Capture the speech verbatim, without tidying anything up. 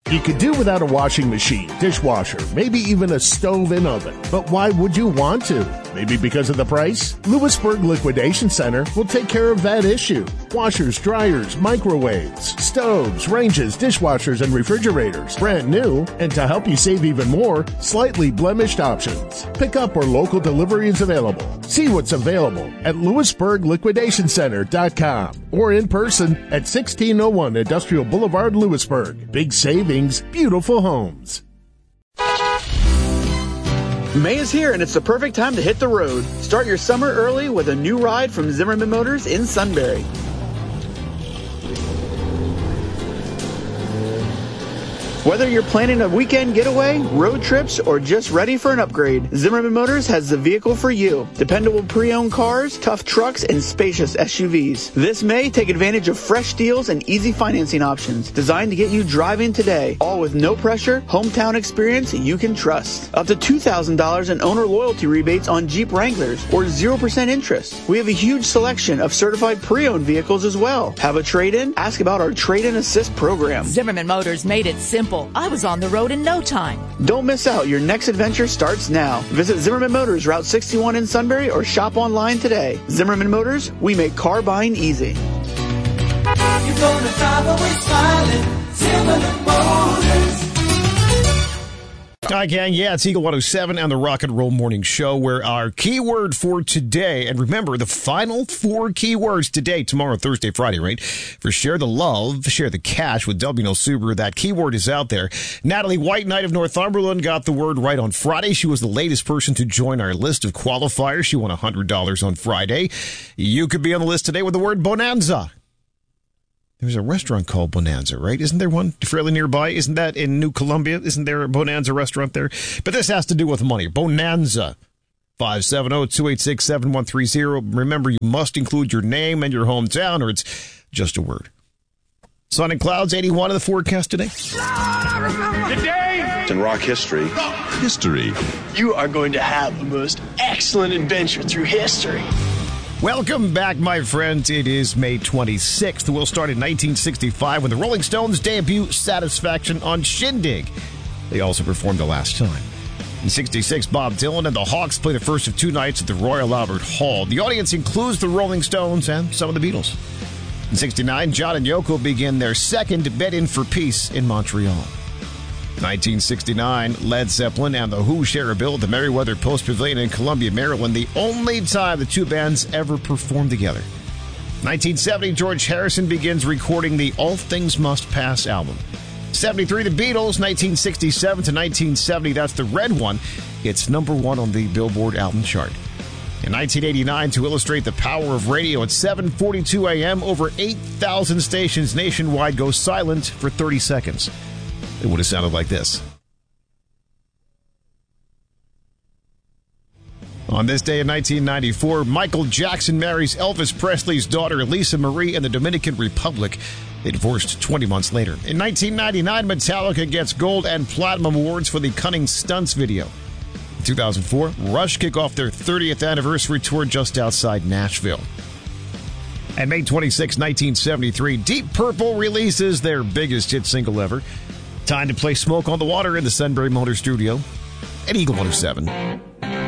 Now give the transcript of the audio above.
You could do without a washing machine, dishwasher, maybe even a stove and oven. But why would you want to? Maybe because of the price? Lewisburg Liquidation Center will take care of that issue. Washers, dryers, microwaves, stoves, ranges, dishwashers, and refrigerators. Brand new. And to help you save even more, slightly blemished options. Pick up or local delivery is available. See what's available at Lewisburg Liquidation Center dot com or in person at sixteen oh one Industrial Boulevard, Lewisburg. Big savings, beautiful homes. May is here, and it's the perfect time to hit the road. Start your summer early with a new ride from Zimmerman Motors in Sunbury. Whether you're planning a weekend getaway, road trips, or just ready for an upgrade, Zimmerman Motors has the vehicle for you. Dependable pre-owned cars, tough trucks, and spacious S U Vs. This May, take advantage of fresh deals and easy financing options designed to get you driving today, all with no pressure, hometown experience you can trust. Up to two thousand dollars in owner loyalty rebates on Jeep Wranglers or zero percent interest. We have a huge selection of certified pre-owned vehicles as well. Have a trade-in? Ask about our trade-in assist program. Zimmerman Motors made it simple. I was on the road in no time. Don't miss out. Your next adventure starts now. Visit Zimmerman Motors, Route sixty-one in Sunbury, or shop online today. Zimmerman Motors, we make car buying easy. You're gonna drive away smiling. Zimmerman Motors. Hi, gang. Yeah, it's Eagle one oh seven and the Rock and Roll Morning Show, where our keyword for today, and remember, the final four keywords today, tomorrow, Thursday, Friday, right? For share the love, share the cash with W N O Subaru. That keyword is out there. Natalie White Knight of Northumberland got the word right on Friday. She was the latest person to join our list of qualifiers. She won one hundred dollars on Friday. You could be on the list today with the word bonanza. There's a restaurant called Bonanza, right? Isn't there one fairly nearby? Isn't that in New Columbia? Isn't there a Bonanza restaurant there? But this has to do with money. Bonanza. five seven zero, two eight six, seven one three zero. Remember, you must include your name and your hometown, or it's just a word. Sun and clouds, eighty-one in the forecast today. Today in rock history. Rock history. You are going to have the most excellent adventure through history. Welcome back, my friends. It is May twenty-sixth. We'll start in nineteen sixty-five when the Rolling Stones debut Satisfaction on Shindig. They also performed the last time. In sixty-six, Bob Dylan and the Hawks play the first of two nights at the Royal Albert Hall. The audience includes the Rolling Stones and some of the Beatles. In sixty-nine, John and Yoko begin their second Bed-In for Peace in Montreal. nineteen sixty-nine, Led Zeppelin and The Who share a bill at the Merriweather Post Pavilion in Columbia, Maryland, the only time the two bands ever performed together. nineteen seventy, George Harrison begins recording the All Things Must Pass album. seventy-three, The Beatles, nineteen sixty-seven to nineteen seventy, that's the red one. It's number one on the Billboard album chart. In nineteen eighty-nine, to illustrate the power of radio, at seven forty-two a.m., over eight thousand stations nationwide go silent for thirty seconds. It would have sounded like this. On this day in nineteen ninety-four, Michael Jackson marries Elvis Presley's daughter, Lisa Marie, in the Dominican Republic. They divorced twenty months later. In nineteen ninety-nine, Metallica gets gold and platinum awards for the Cunning Stunts video. In two thousand four, Rush kick off their thirtieth anniversary tour just outside Nashville. And May twenty-sixth, nineteen seventy-three, Deep Purple releases their biggest hit single ever. Time to play Smoke on the Water in the Sunbury Motor Studio at Eagle one oh seven.